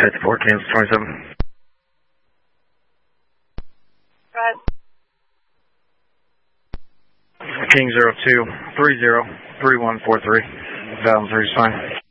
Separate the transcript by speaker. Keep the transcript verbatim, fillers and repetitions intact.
Speaker 1: At four, Kansas twenty-seven.
Speaker 2: Right.
Speaker 1: King zero two three zero three one four three. Valve three is fine.